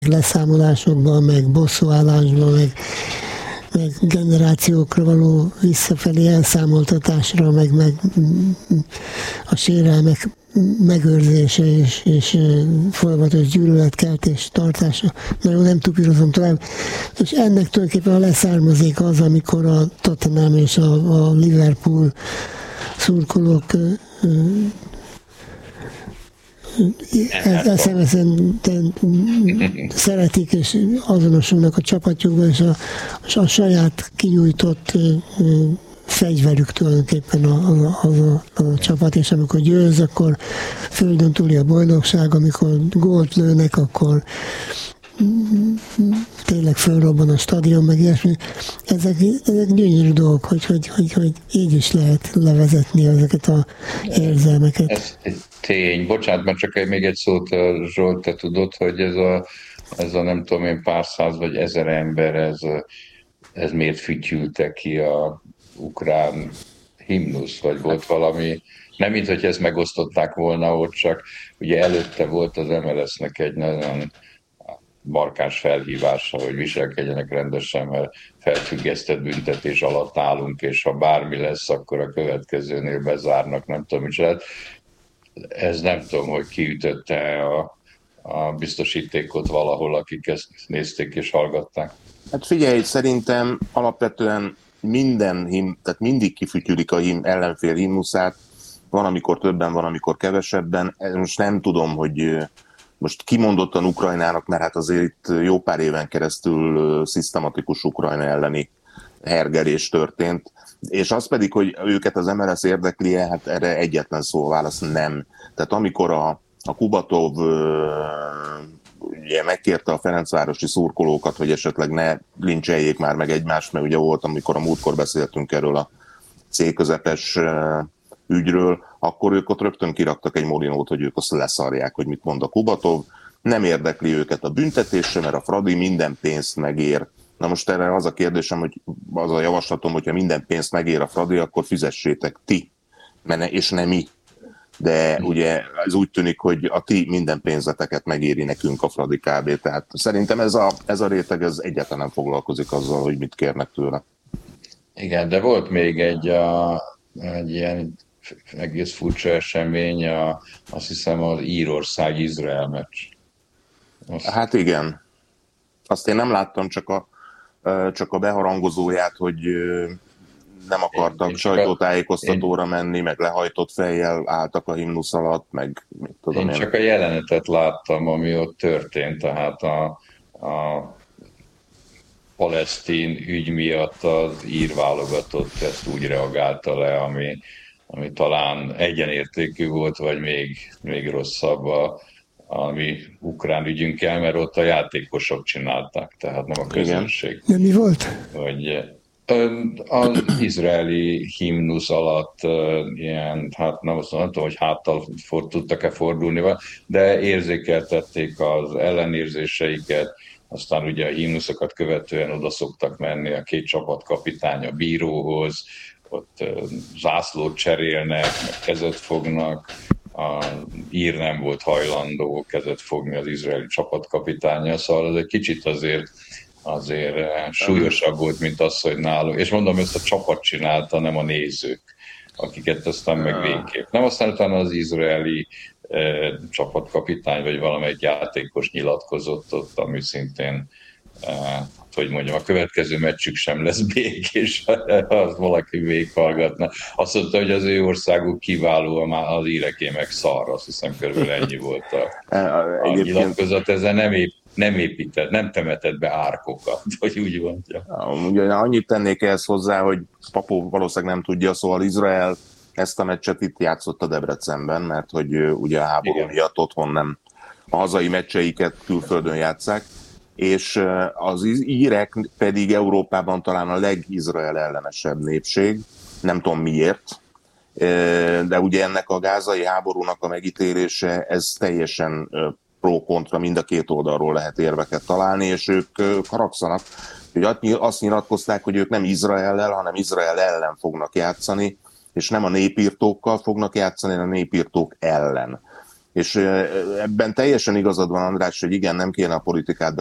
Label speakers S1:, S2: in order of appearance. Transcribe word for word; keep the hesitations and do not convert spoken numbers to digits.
S1: leszámolásokban, meg bosszúállásban, meg, meg generációkra való visszafelé elszámoltatásra, meg, meg a sérelmek megőrzése és, és folyamatos gyűlöletkeltés tartása. Na jó, nem tupírozom tovább. És ennek tulajdonképpen a leszármazék az, amikor a Tottenham és a, a Liverpool szurkolók eszemeszen szeretik és azonosulnak a csapatjukban, és a, és a saját kinyújtott fegyverük tulajdonképpen a, a, a, a, a csapat, és amikor győz, akkor földön túli a boldogság, amikor gólt lőnek, akkor tényleg fölrobban a stadion, meg ilyesmi. Ezek, ezek gyönyörű dolgok, hogy, hogy, hogy, hogy így is lehet levezetni ezeket az érzelmeket.
S2: Ez tény. Bocsánat, mert csak még egy szót, Zsolt, te tudod, hogy ez a, ez a nem tudom én pár száz vagy ezer ember, ez, ez miért fütyülte ki a ukrán himnusz, vagy volt valami, nem mint hogy ezt megosztották volna ott, csak ugye előtte volt az em el es-nek egy nagyon markáns felhívása, hogy viselkedjenek rendesen, mert felfüggesztett büntetés alatt állunk, és ha bármi lesz, akkor a következőnél bezárnak, nem tudom, mit csinált. Ez nem tudom, hogy kiütötte a, a biztosítékot valahol, akik ezt nézték és hallgatták.
S3: Hát figyelj, szerintem alapvetően minden him, tehát mindig kifütyülik a him, ellenfél himnuszát, van, amikor többen, van, amikor kevesebben. Most nem tudom, hogy most kimondottan Ukrajnának, mert hát azért itt jó pár éven keresztül szisztematikus Ukrajna elleni hergelés történt, és az pedig, hogy őket az em el es érdekli, hát erre egyetlen szó válasz nem. Tehát amikor a, a Kubatov ugye megkérte a ferencvárosi szurkolókat, hogy esetleg ne lincseljék már meg egymást, mert ugye volt, amikor a múltkor beszéltünk erről a C-közepes ügyről, akkor ők ott rögtön kiraktak egy molinót, hogy ők azt leszarják, hogy mit mond a Kubatov. Nem érdekli őket a büntetése, mert a Fradi minden pénzt megér. Na most erre az a kérdésem, hogy az a javaslatom, hogyha minden pénzt megér a Fradi, akkor fizessétek ti, és nem mi. De ugye ez úgy tűnik, hogy a ti minden pénzeteket megéri nekünk a Fradi kb. Tehát szerintem ez a, ez a réteg ez egyáltalán nem foglalkozik azzal, hogy mit kérnek tőle.
S2: Igen, de volt még egy, a, egy ilyen egész furcsa esemény, a, azt hiszem az Írország-Izrael meccs. Azt... Hát
S3: igen. Azt én nem láttam, csak a, csak a beharangozóját, hogy nem akartak én, én sajtótájékoztatóra menni, meg lehajtott fejjel álltak a himnusz alatt, meg mit tudom én.
S2: Én csak a jelenetet láttam, ami ott történt, tehát a, a palesztin ügy miatt az ír válogatott ezt úgy reagálta le, ami, ami talán egyenértékű volt, vagy még, még rosszabb a, a mi ukrán ügyünkkel, mert ott a játékosok csinálták, tehát nem a közönség.
S1: De mi volt?
S2: Hogy az izraeli himnusz alatt ilyen, hát nem azt mondom, hogy háttal for, tudtak-e fordulni, de érzékeltették az ellenérzéseiket, aztán ugye a himnuszokat követően oda szoktak menni a két csapatkapitány a bíróhoz, ott zászlót cserélnek, meg kezet fognak, a ír nem volt hajlandó kezet fogni az izraeli csapatkapitánya, szóval ez egy kicsit azért azért súlyosabb volt, mint az, hogy náluk. És mondom, ezt a csapat csinálta, nem a nézők, akiket aztán meg végképp. Nem aztán utána az izraeli eh, csapatkapitány, vagy valamelyik játékos nyilatkozott ott, ami szintén, eh, hogy mondjam, a következő meccsük sem lesz békés, az valaki végighallgatna. Azt mondta, hogy az ő országuk kiváló, az íreké meg szar, azt hiszem körülbelül ennyi volt a, a nyilatkozat. Ezzel nem épp nem épített, nem temetett be árkokat, hogy úgy mondja.
S3: Ugye annyit tennék ehhez hozzá, hogy Papó valószínűleg nem tudja, szóval Izrael ezt a meccset itt játszott a Debrecenben, mert hogy ugye a háború Igen. miatt otthon nem a hazai meccseiket külföldön játsszák, és az írek pedig Európában talán a legizrael ellenesebb népség, nem tudom miért, de ugye ennek a gázai háborúnak a megítélése, ez teljesen pro-kontra, mind a két oldalról lehet érveket találni, és ők haragszanak, hogy azt nyilatkozták, hogy ők nem Izraellel, hanem Izrael ellen fognak játszani, és nem a népírtókkal fognak játszani, hanem a népírtók ellen. És ebben teljesen igazad van, András, hogy igen, nem kéne a politikát